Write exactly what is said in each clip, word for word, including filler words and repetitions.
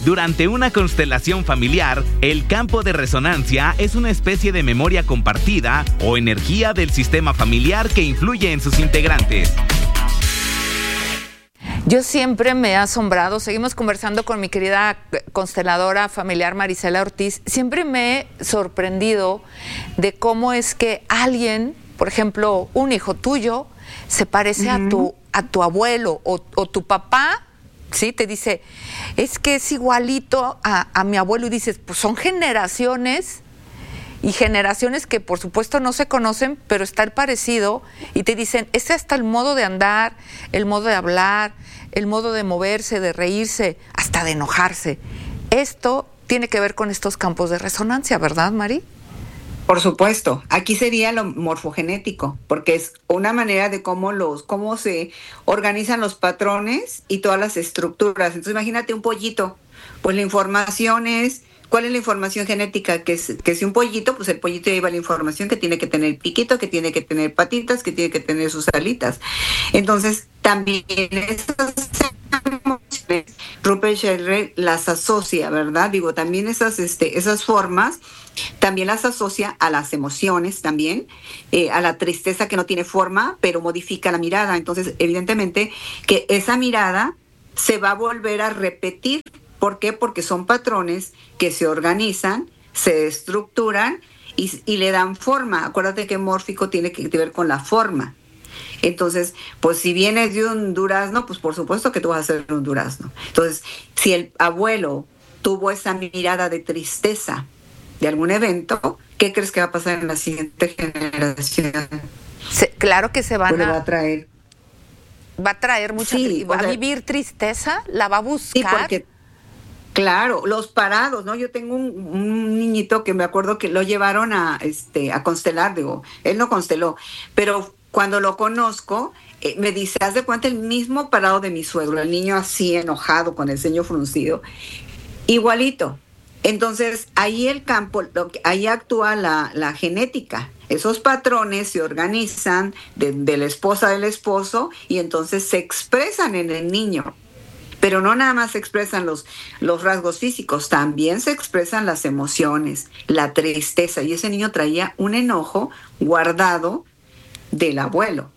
Durante una constelación familiar, el campo de resonancia es una especie de memoria compartida o energía del sistema familiar que influye en sus integrantes. Yo siempre me he asombrado, seguimos conversando con mi querida consteladora familiar Marisela Ortiz, siempre me he sorprendido de cómo es que alguien, por ejemplo, un hijo tuyo, se parece uh-huh. a tu a tu abuelo o, o tu papá, ¿sí? Te dice, es que es igualito a, a mi abuelo, y dices, pues son generaciones y generaciones que por supuesto no se conocen, pero está el parecido, y te dicen, ese hasta el modo de andar, el modo de hablar, el modo de moverse, de reírse, hasta de enojarse. Esto tiene que ver con estos campos de resonancia, ¿verdad, Mari? Por supuesto, aquí sería lo morfogenético, porque es una manera de cómo los, cómo se organizan los patrones y todas las estructuras. Entonces imagínate un pollito, pues la información es, ¿cuál es la información genética? Que es, que si un pollito, pues el pollito lleva la información que tiene que tener piquito, que tiene que tener patitas, que tiene que tener sus alitas. Entonces también esas emociones, Rupert Sheldrake las asocia, ¿verdad? Digo, también esas, este, esas formas también las asocia a las emociones también, eh, a la tristeza que no tiene forma, pero modifica la mirada. Entonces, evidentemente que esa mirada se va a volver a repetir. ¿Por qué? Porque son patrones que se organizan, se estructuran y, y le dan forma. Acuérdate que mórfico tiene que ver con la forma. Entonces, pues si vienes de un durazno, pues por supuesto que tú vas a ser un durazno. Entonces, si el abuelo tuvo esa mirada de tristeza de algún evento, ¿qué crees que va a pasar en la siguiente generación? Se, claro que se van pues a... va a traer... Va a traer mucha... Sí, va o sea, a vivir tristeza, la va a buscar. Sí, porque... Claro, los parados, ¿no? Yo tengo un, un niñito que me acuerdo que lo llevaron a, este, a constelar, digo, él no consteló, pero cuando lo conozco, eh, me dice, haz de cuenta el mismo parado de mi suegro, el niño así enojado, con el ceño fruncido, igualito. Entonces, ahí el campo, lo que, ahí actúa la, la genética. Esos patrones se organizan de, de la esposa del esposo y entonces se expresan en el niño. Pero no nada más se expresan los, los rasgos físicos, también se expresan las emociones, la tristeza. Y ese niño traía un enojo guardado del abuelo.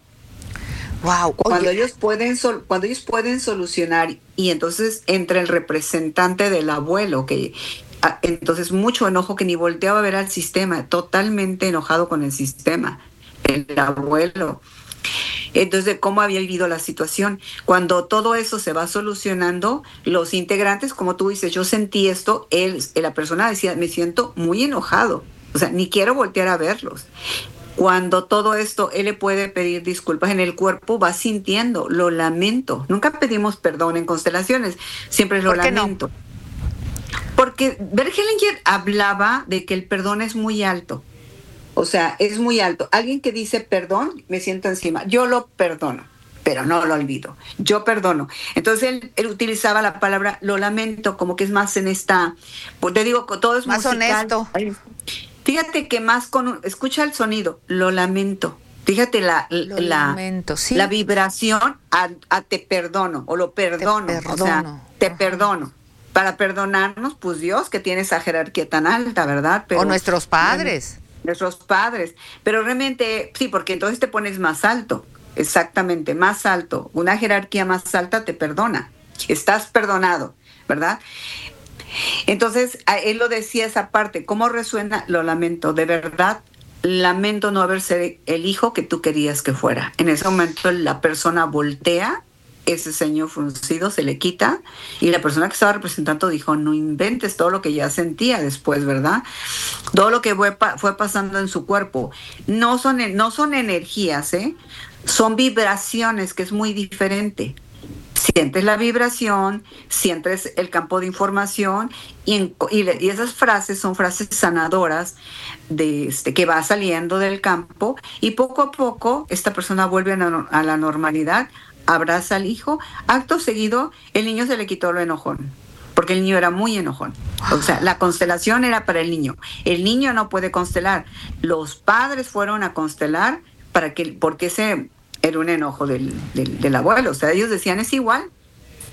Wow. Cuando ellos pueden sol, cuando ellos pueden solucionar, y entonces entra el representante del abuelo, que a, entonces mucho enojo, que ni volteaba a ver al sistema, totalmente enojado con el sistema, el abuelo. Entonces, ¿cómo había vivido la situación? Cuando todo eso se va solucionando, los integrantes, como tú dices, yo sentí esto, él, la persona decía, me siento muy enojado, o sea, ni quiero voltear a verlos. Cuando todo esto, él le puede pedir disculpas en el cuerpo, va sintiendo, lo lamento. Nunca pedimos perdón en constelaciones, siempre lo lamento. No? Porque Bert Hellinger hablaba de que el perdón es muy alto. O sea, es muy alto. Alguien que dice perdón, me siento encima. Yo lo perdono, pero no lo olvido. Yo perdono. Entonces él, él utilizaba la palabra lo lamento, como que es más en esta... Pues te digo, todo es más musical. honesto. Fíjate que más con... Escucha el sonido, lo lamento. Fíjate la, lo la, lamento, ¿sí? la vibración a, a te perdono o lo perdono. Te perdono. O sea, te Ajá. perdono. Para perdonarnos, pues Dios, que tiene esa jerarquía tan alta, ¿verdad? Pero, o nuestros padres. Nuestros padres. Pero realmente, sí, porque entonces te pones más alto. Exactamente, más alto. Una jerarquía más alta te perdona. Estás perdonado, ¿verdad? Entonces, él lo decía esa parte. ¿Cómo resuena? Lo lamento. De verdad, lamento no haber sido el hijo que tú querías que fuera. En ese momento la persona voltea, ese ceño fruncido se le quita y la persona que estaba representando dijo, no inventes todo lo que ya sentía después, ¿verdad? Todo lo que fue, fue pasando en su cuerpo. No son, no son energías, ¿eh? Son vibraciones, que es muy diferente. Sientes la vibración, sientes el campo de información y, en, y, y esas frases son frases sanadoras de este, que va saliendo del campo y poco a poco esta persona vuelve a la, a la normalidad, abraza al hijo. Acto seguido, el niño se le quitó lo enojón, porque el niño era muy enojón. O sea, la constelación era para el niño. El niño no puede constelar. Los padres fueron a constelar para que, porque ese era un enojo del, del, del abuelo. O sea, ellos decían, es igual.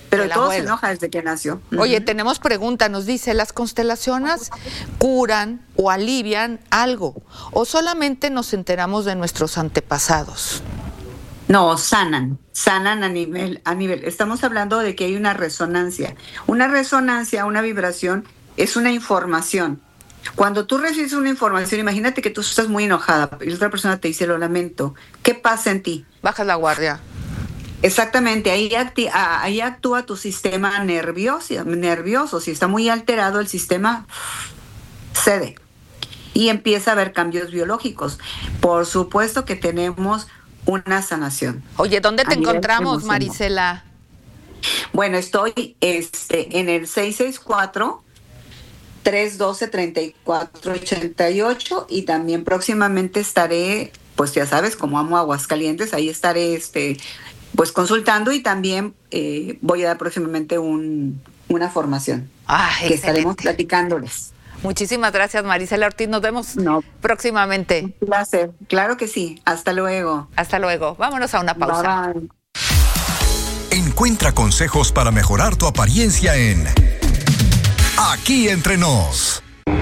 Pero El todo abuelo. se enoja desde que nació. Oye, Ujú. tenemos pregunta, nos dice, ¿las constelaciones curan o alivian algo? ¿O solamente nos enteramos de nuestros antepasados? No, sanan, sanan a nivel, a nivel. Estamos hablando de que hay una resonancia. Una resonancia, una vibración, es una información. Cuando tú recibes una información, imagínate que tú estás muy enojada y la otra persona te dice, lo lamento. ¿Qué pasa en ti? Bajas la guardia. Exactamente, ahí, acti- ah, ahí actúa tu sistema nervioso, nervioso. Si está muy alterado, el sistema cede y empieza a haber cambios biológicos. Por supuesto que tenemos una sanación. Oye, ¿dónde te A nivel encontramos, emocional. Marisela? Bueno, estoy este, en el seis seis cuatro, tres uno dos, tres cuatro ocho ocho y también próximamente estaré, pues ya sabes, como amo Aguascalientes, ahí estaré este, pues consultando y también eh, voy a dar próximamente un, una formación Ah, que estaremos excelente. platicándoles. Muchísimas gracias, Marisela Ortiz. Nos vemos No. próximamente. Un placer, claro que sí. Hasta luego. Hasta luego. Vámonos a una pausa. Bye, bye. Encuentra consejos para mejorar tu apariencia en Aquí Entre Nos.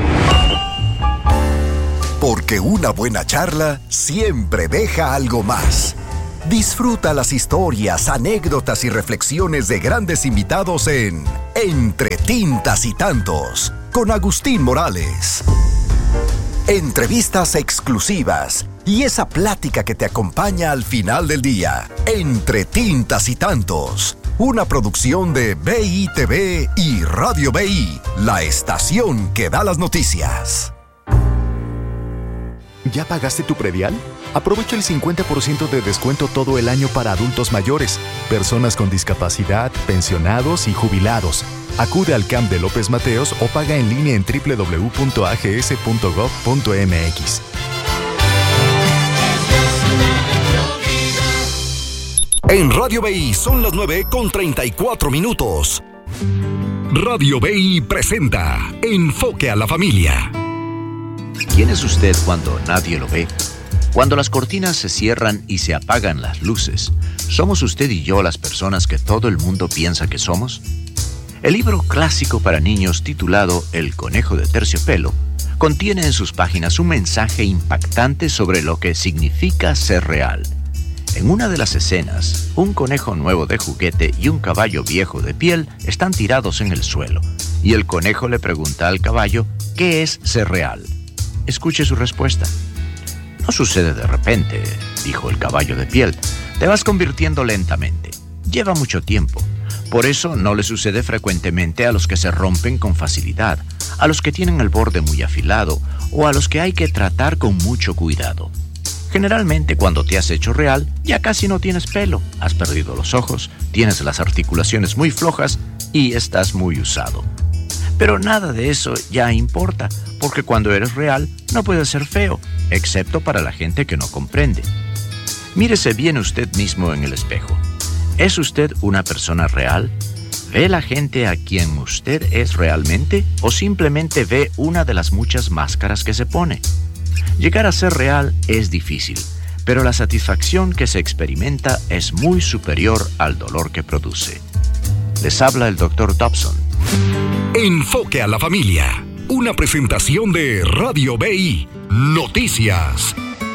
Porque una buena charla siempre deja algo más. Disfruta las historias, anécdotas y reflexiones de grandes invitados en Entre Tintas y Tantos, con Agustín Morales. Entrevistas exclusivas y esa plática que te acompaña al final del día. Entre Tintas y Tantos, una producción de B I T V y Radio B I, la estación que da las noticias. ¿Ya pagaste tu predial? Aprovecha el cincuenta por ciento de descuento todo el año para adultos mayores, personas con discapacidad, pensionados y jubilados. Acude al C A M de López Mateos o paga en línea en doble u doble u doble u punto a g s punto gov punto m x. En Radio B I son las nueve con treinta y cuatro minutos. Radio B I presenta Enfoque a la Familia. ¿Quién es usted cuando nadie lo ve? Cuando las cortinas se cierran y se apagan las luces, ¿somos usted y yo las personas que todo el mundo piensa que somos? El libro clásico para niños titulado El conejo de terciopelo contiene en sus páginas un mensaje impactante sobre lo que significa ser real. En una de las escenas, un conejo nuevo de juguete y un caballo viejo de piel están tirados en el suelo, y el conejo le pregunta al caballo ¿qué es ser real? Escuche su respuesta. No sucede de repente, dijo el caballo de piel. Te vas convirtiendo lentamente. Lleva mucho tiempo. Por eso no le sucede frecuentemente a los que se rompen con facilidad, a los que tienen el borde muy afilado o a los que hay que tratar con mucho cuidado. Generalmente cuando te has hecho real, ya casi no tienes pelo, has perdido los ojos, tienes las articulaciones muy flojas y estás muy usado. Pero nada de eso ya importa, porque cuando eres real no puedes ser feo, excepto para la gente que no comprende. Mírese bien usted mismo en el espejo. ¿Es usted una persona real? ¿Ve la gente a quien usted es realmente o simplemente ve una de las muchas máscaras que se pone? Llegar a ser real es difícil, pero la satisfacción que se experimenta es muy superior al dolor que produce. Les habla el doctor Dobson. Enfoque a la Familia, una presentación de Radio B I Noticias.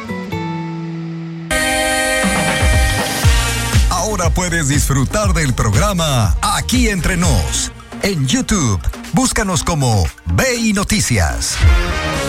Ahora puedes disfrutar del programa Aquí Entre Nos. En YouTube, búscanos como B I Noticias.